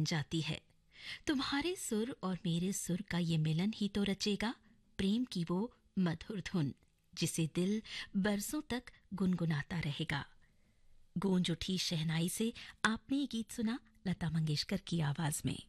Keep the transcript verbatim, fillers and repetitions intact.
जाती है। तुम्हारे सुर और मेरे सुर का ये मिलन ही तो रचेगा प्रेम की वो मधुर धुन, जिसे दिल बरसों तक गुनगुनाता रहेगा। गूंज उठी शहनाई से आपने ये गीत सुना लता मंगेशकर की आवाज में।